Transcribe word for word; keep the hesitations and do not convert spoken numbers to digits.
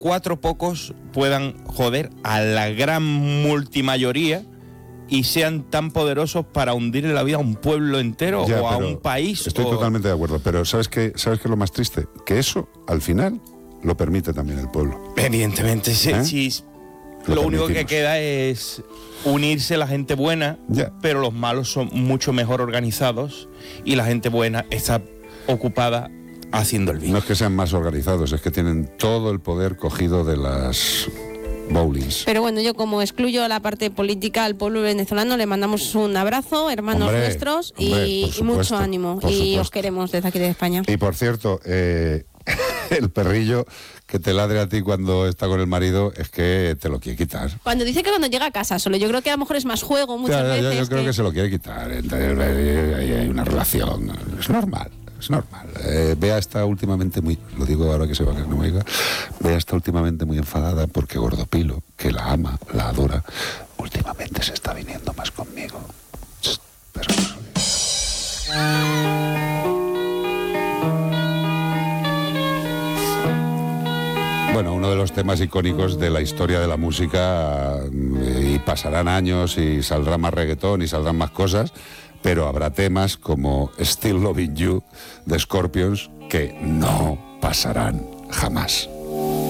cuatro pocos puedan joder a la gran multimayoría y sean tan poderosos para hundir en la vida a un pueblo entero ya, o a un país. Estoy o... totalmente de acuerdo, pero ¿sabes qué, ¿sabes qué es lo más triste? Que eso, al final, lo permite también el pueblo. Evidentemente, sí. ¿Eh? sí lo lo único permitimos. que queda es unirse la gente buena, ya. pero los malos son mucho mejor organizados y la gente buena está ocupada haciendo el bien. No es que sean más organizados, es que tienen todo el poder cogido de las bowlings. Pero bueno, yo como excluyo la parte política al pueblo venezolano, le mandamos un abrazo, hermanos Hombre, nuestros, hombre, y, por y supuesto, mucho ánimo. por Y supuesto. os queremos desde aquí de España. Y por cierto, eh, el perrillo que te ladre a ti cuando está con el marido es que te lo quiere quitar. Cuando dice que cuando llega a casa solo, yo creo que a lo mejor es más juego muchas Claro, yo, veces. yo creo que... que se lo quiere quitar. Entonces, hay, hay una relación. Es normal, es normal. Eh, Bea está últimamente muy, lo digo ahora que se va, que no me diga, Bea está últimamente muy enfadada porque Gordopilo, que la ama, la adora, últimamente se está viniendo más conmigo. Pero no lo digo. Bueno, uno de los temas icónicos de la historia de la música, y pasarán años y saldrá más reggaetón y saldrán más cosas, pero habrá temas como Still Loving You de Scorpions que no pasarán jamás.